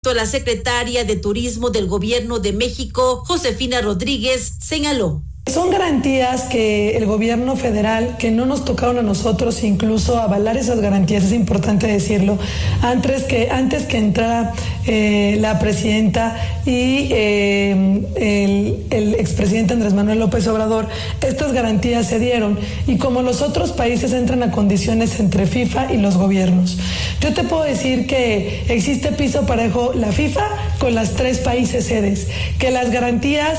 La secretaria de Turismo del Gobierno de México, Josefina Rodríguez, señaló. Son garantías que el gobierno federal, que no nos tocaron a nosotros incluso avalar esas garantías, es importante decirlo, antes que entrara la presidenta y el expresidente Andrés Manuel López Obrador, estas garantías se dieron y como los otros países entran a condiciones entre FIFA y los gobiernos. Yo te puedo decir que existe piso parejo la FIFA con las 3 países sedes, que las garantías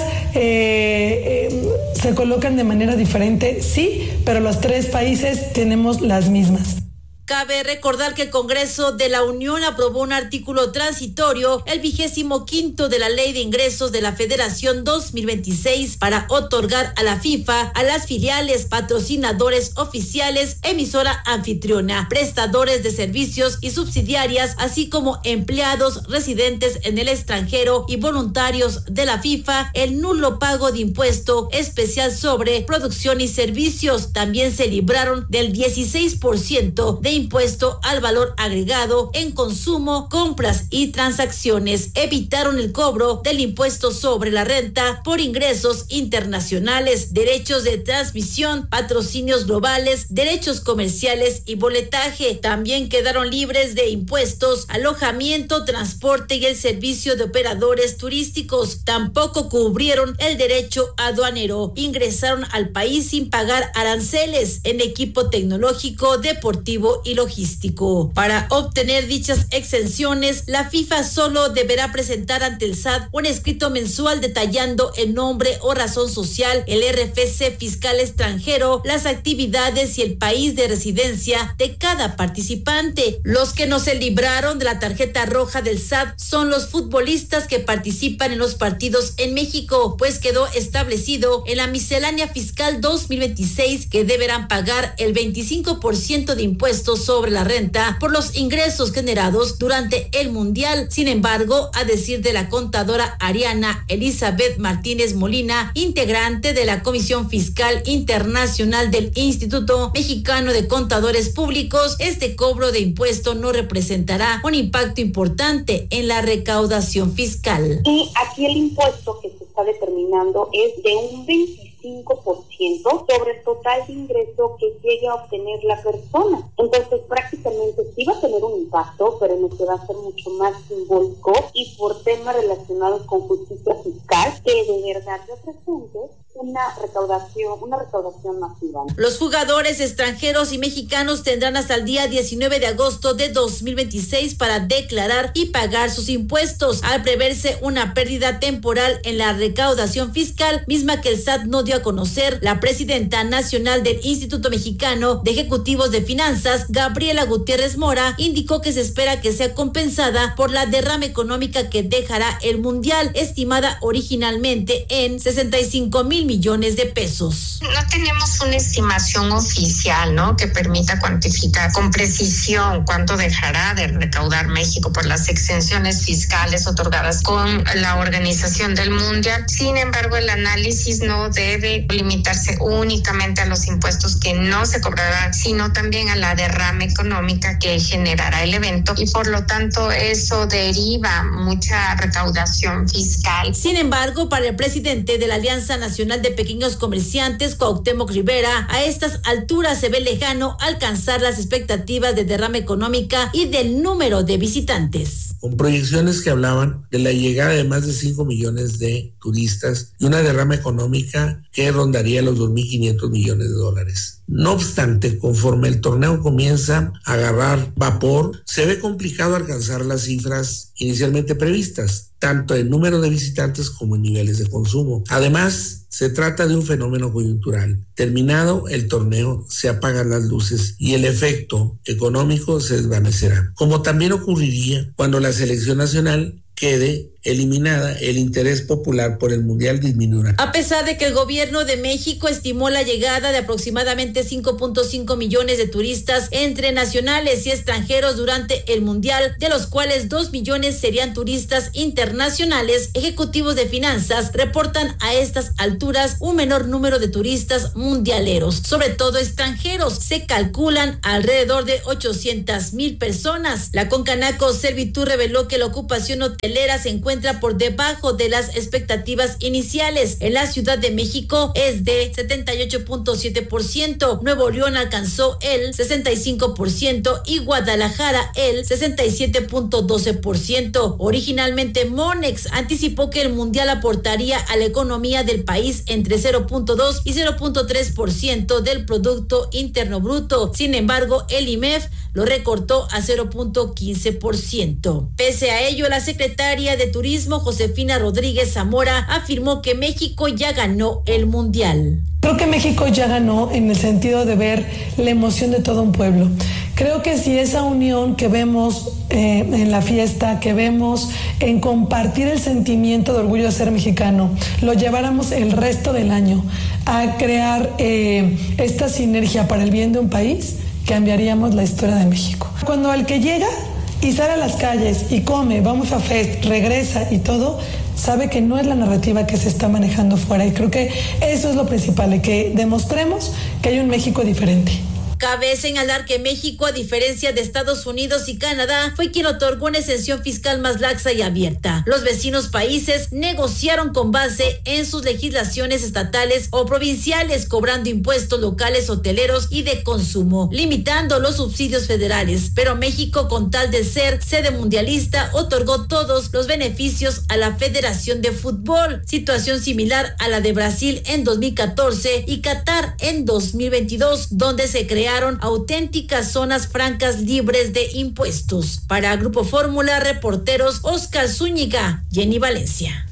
se colocan de manera diferente, sí, pero los 3 países tenemos las mismas. Cabe recordar que el Congreso de la Unión aprobó un artículo transitorio, el 25º de la Ley de Ingresos de la Federación 2026, para otorgar a la FIFA, a las filiales, patrocinadores oficiales, emisora anfitriona, prestadores de servicios y subsidiarias, así como empleados residentes en el extranjero y voluntarios de la FIFA, el nulo pago de impuesto especial sobre producción y servicios. También se libraron del 16% de impuesto al valor agregado en consumo, compras y transacciones. Evitaron el cobro del impuesto sobre la renta por ingresos internacionales, derechos de transmisión, patrocinios globales, derechos comerciales y boletaje. También quedaron libres de impuestos, alojamiento, transporte y el servicio de operadores turísticos. Tampoco cubrieron el derecho aduanero. Ingresaron al país sin pagar aranceles en equipo tecnológico, deportivo y logístico. Para obtener dichas exenciones, la FIFA solo deberá presentar ante el SAT un escrito mensual detallando el nombre o razón social, el RFC fiscal extranjero, las actividades y el país de residencia de cada participante. Los que no se libraron de la tarjeta roja del SAT son los futbolistas que participan en los partidos en México, pues quedó establecido en la miscelánea fiscal 2026 que deberán pagar el 25% de impuestos sobre la renta por los ingresos generados durante el Mundial. Sin embargo, a decir de la contadora Ariana Elizabeth Martínez Molina, integrante de la Comisión Fiscal Internacional del Instituto Mexicano de Contadores Públicos, este cobro de impuesto no representará un impacto importante en la recaudación fiscal. Y aquí el impuesto que se está determinando es de un 25% sobre el total de ingreso que llegue a obtener la persona. Entonces, prácticamente sí va a tener un impacto, pero en el que va a ser mucho más simbólico y por temas relacionados con justicia fiscal, que de verdad represente una recaudación masiva. Los jugadores extranjeros y mexicanos tendrán hasta el día 19 de agosto de 2026 para declarar y pagar sus impuestos, al preverse una pérdida temporal en la recaudación fiscal, misma que el SAT no dio a conocer. La presidenta nacional del Instituto Mexicano de Ejecutivos de Finanzas, Gabriela Gutiérrez Mora, indicó que se espera que sea compensada por la derrama económica que dejará el Mundial, estimada originalmente en 65,000 millones de pesos. No tenemos una estimación oficial, ¿no?, que permita cuantificar con precisión cuánto dejará de recaudar México por las exenciones fiscales otorgadas con la organización del Mundial. Sin embargo, el análisis no debe limitarse únicamente a los impuestos que no se cobrarán, sino también a la derrama económica que generará el evento, y por lo tanto eso deriva mucha recaudación fiscal. Sin embargo, para el presidente de la Alianza Nacional de Pequeños Comerciantes, Cuauhtémoc Rivera, a estas alturas se ve lejano alcanzar las expectativas de derrama económica y del número de visitantes. Con proyecciones que hablaban de la llegada de más de 5 millones de turistas y una derrama económica que rondaría los 2.500 millones de dólares. No obstante, conforme el torneo comienza a agarrar vapor, se ve complicado alcanzar las cifras inicialmente previstas, tanto en número de visitantes como en niveles de consumo. Además, se trata de un fenómeno coyuntural. Terminado el torneo, se apagan las luces y el efecto económico se desvanecerá, como también ocurriría cuando la selección nacional quede eliminada, el interés popular por el Mundial disminuirá. A pesar de que el gobierno de México estimó la llegada de aproximadamente 5.5 millones de turistas entre nacionales y extranjeros durante el Mundial, de los cuales 2 millones serían turistas internacionales, ejecutivos de finanzas reportan a estas alturas un menor número de turistas mundialeros, sobre todo extranjeros. Se calculan alrededor de 800,000 personas. La Concanaco Servitur reveló que la ocupación hotelera se encuentra por debajo de las expectativas iniciales. En la Ciudad de México es de 78.7%, Nuevo León alcanzó el 65% y Guadalajara el 67.12%. Originalmente Monex anticipó que el Mundial aportaría a la economía del país entre 0.2 y 0.3% del Producto Interno Bruto. Sin embargo, el IMEF lo recortó a 0.15%. Pese a ello, la secretaria de Turismo, Josefina Rodríguez Zamora, afirmó que México ya ganó el Mundial. Creo que México ya ganó en el sentido de ver la emoción de todo un pueblo. Creo que si esa unión que vemos en la fiesta, que vemos en compartir el sentimiento de orgullo de ser mexicano, lo lleváramos el resto del año a crear esta sinergia para el bien de un país, cambiaríamos la historia de México. Cuando el que llega y sale a las calles y come, vamos a fest, regresa y todo, sabe que no es la narrativa que se está manejando fuera, y creo que eso es lo principal, que demostremos que hay un México diferente. Cabe señalar que México, a diferencia de Estados Unidos y Canadá, fue quien otorgó una exención fiscal más laxa y abierta. Los vecinos países negociaron con base en sus legislaciones estatales o provinciales, cobrando impuestos locales, hoteleros y de consumo, limitando los subsidios federales. Pero México, con tal de ser sede mundialista, otorgó todos los beneficios a la Federación de Fútbol, situación similar a la de Brasil en 2014 y Qatar en 2022, donde se crearon auténticas zonas francas libres de impuestos. Para Grupo Fórmula, reporteros Oscar Zúñiga, Jenny Valencia.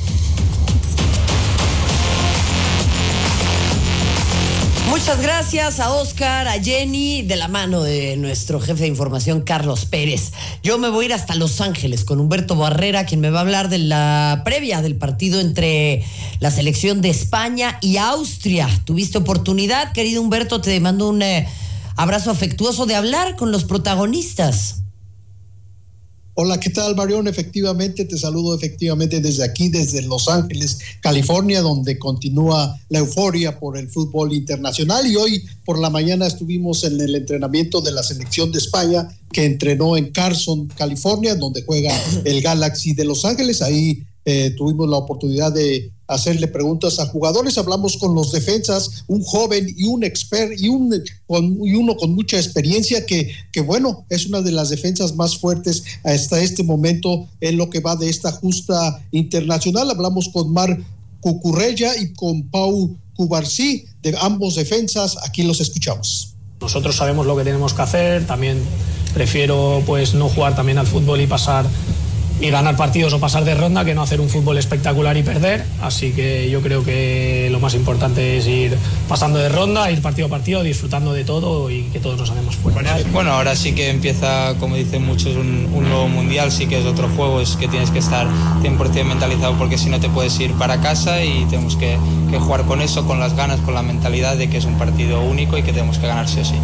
Muchas gracias a Oscar, a Jenny, de la mano de nuestro jefe de información, Carlos Pérez. Yo me voy a ir hasta Los Ángeles con Humberto Barrera, quien me va a hablar de la previa del partido entre la selección de España y Austria. ¿Tuviste oportunidad, querido Humberto? Te mando un abrazo afectuoso de hablar con los protagonistas. Hola, ¿qué tal, Marión? Efectivamente, te saludo desde aquí, desde Los Ángeles, California, donde continúa la euforia por el fútbol internacional. Y hoy por la mañana estuvimos en el entrenamiento de la selección de España, que entrenó en Carson, California, donde juega el Galaxy de Los Ángeles. Ahí tuvimos la oportunidad de hacerle preguntas a jugadores. Hablamos con los defensas, un joven y un experto y uno con mucha experiencia que bueno, es una de las defensas más fuertes hasta este momento en lo que va de esta justa internacional. Hablamos con Marc Cucurella y con Pau Cubarsí, de ambos defensas. Aquí los escuchamos. Nosotros sabemos lo que tenemos que hacer. También prefiero pues no jugar también al fútbol y ganar partidos o pasar de ronda, que no hacer un fútbol espectacular y perder. Así que yo creo que lo más importante es ir pasando de ronda, ir partido a partido, disfrutando de todo y que todos nos hagamos fuertes. Bueno, ahora sí que empieza, como dicen muchos, un nuevo mundial. Sí que es otro juego, es que tienes que estar 100% mentalizado, porque si no te puedes ir para casa, y tenemos que jugar con eso, con las ganas, con la mentalidad de que es un partido único y que tenemos que ganar sí o sí.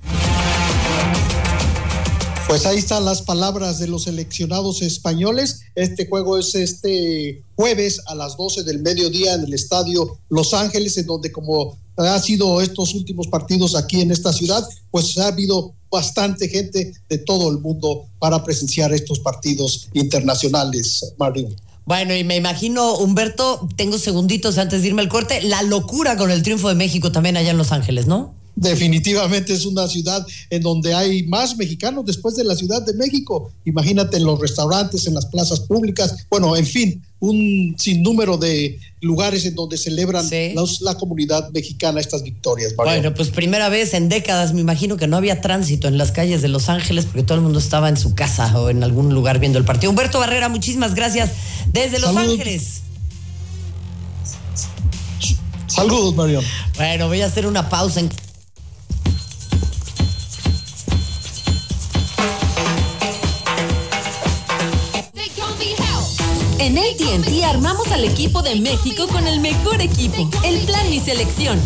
Pues ahí están las palabras de los seleccionados españoles. Este juego es este jueves a las 12 del mediodía en el estadio Los Ángeles, en donde, como ha sido estos últimos partidos aquí en esta ciudad, pues ha habido bastante gente de todo el mundo para presenciar estos partidos internacionales, Mario. Bueno, y me imagino, Humberto, tengo segunditos antes de irme al corte, la locura con el triunfo de México también allá en Los Ángeles, ¿no? Definitivamente es una ciudad en donde hay más mexicanos después de la Ciudad de México. Imagínate, en los restaurantes, en las plazas públicas, bueno, en fin, un sinnúmero de lugares en donde celebran la comunidad mexicana estas victorias. Mario. Bueno, pues primera vez en décadas, me imagino que no había tránsito en las calles de Los Ángeles porque todo el mundo estaba en su casa o en algún lugar viendo el partido. Humberto Barrera, muchísimas gracias desde Los Ángeles. Saludos, Mario. Bueno, voy a hacer una pausa en... En AT&T armamos al equipo de México con el mejor equipo, el Plan Mi Selección.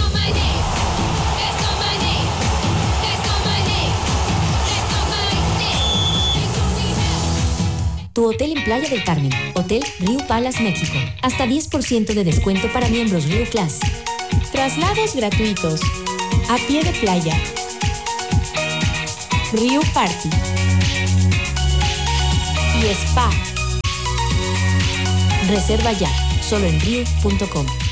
Tu hotel en Playa del Carmen, Hotel Rio Palace, México. Hasta 10% de descuento para miembros Rio Class. Traslados gratuitos. A pie de playa. Rio Party. Y Spa. Reserva ya, solo en Rio.com.